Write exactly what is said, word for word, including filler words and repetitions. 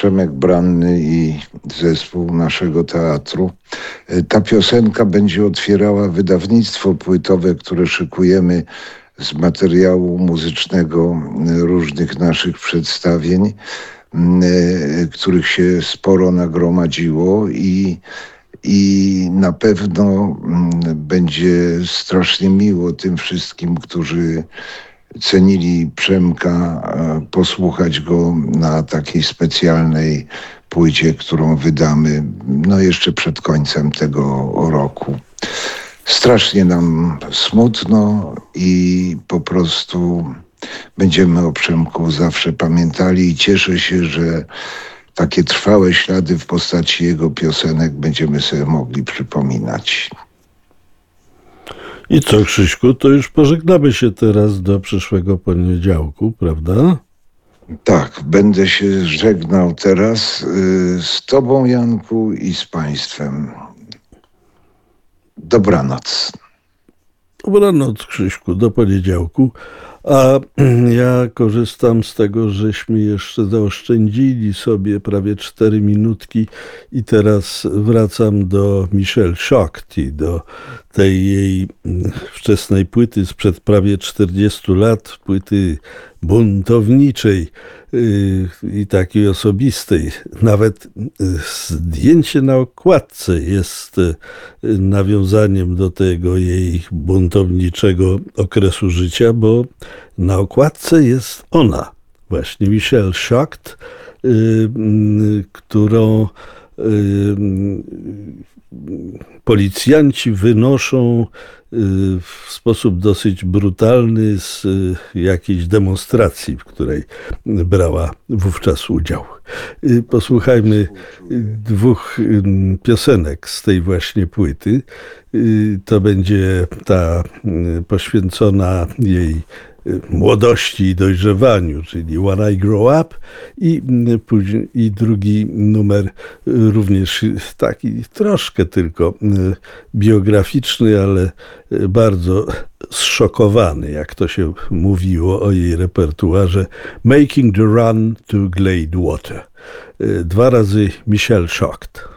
Przemek Branny i zespół naszego teatru. Ta piosenka będzie otwierała wydawnictwo płytowe, które szykujemy z materiału muzycznego różnych naszych przedstawień, których się sporo nagromadziło i I na pewno będzie strasznie miło tym wszystkim, którzy cenili Przemka, posłuchać go na takiej specjalnej płycie, którą wydamy no jeszcze przed końcem tego roku. Strasznie nam smutno i po prostu będziemy o Przemku zawsze pamiętali i cieszę się, że takie trwałe ślady w postaci jego piosenek będziemy sobie mogli przypominać. I co, Krzyśku, to już pożegnamy się teraz do przyszłego poniedziałku, prawda? Tak, będę się żegnał teraz y, z tobą, Janku, i z państwem. Dobranoc. Dobranoc, Krzyśku, do poniedziałku. A ja korzystam z tego, żeśmy jeszcze zaoszczędzili sobie prawie cztery minutki i teraz wracam do Michelle Shockty, do tej jej wczesnej płyty sprzed prawie czterdziestu lat, płyty buntowniczej i takiej osobistej. Nawet zdjęcie na okładce jest nawiązaniem do tego jej buntowniczego okresu życia, bo na okładce jest ona, właśnie Michelle Shocked, którą policjanci wynoszą w sposób dosyć brutalny z jakiejś demonstracji, w której brała wówczas udział. Posłuchajmy dwóch piosenek z tej właśnie płyty. To będzie ta poświęcona jej młodości i dojrzewaniu, czyli When I Grow Up, i, później, i drugi numer również taki troszkę tylko biograficzny, ale bardzo zszokowany, jak to się mówiło o jej repertuarze, Making the Run to Glade Water. Dwa razy Michelle Shocked.